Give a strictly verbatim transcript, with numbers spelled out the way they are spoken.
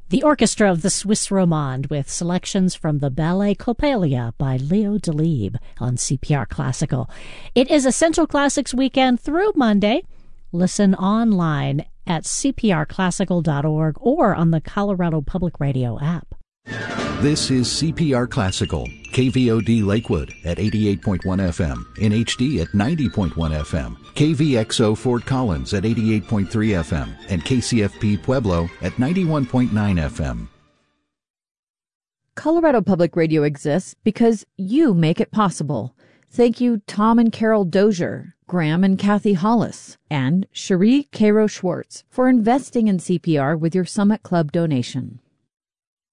The Orchestra of the Swiss Romande with selections from the ballet Coppelia by Leo Delibes on C P R Classical. It is Essential Classics weekend through Monday. Listen online at c p r classical dot org or on the Colorado Public Radio app. This is C P R Classical, K V O D Lakewood at eighty-eight point one F M, in H D at ninety point one F M, K V X O Fort Collins at eighty-eight point three F M, and K C F P Pueblo at ninety-one point nine F M. Colorado Public Radio exists because you make it possible. Thank you, Tom and Carol Dozier, Graham and Kathy Hollis, and Cherie Cairo Schwartz for investing in C P R with your Summit Club donation.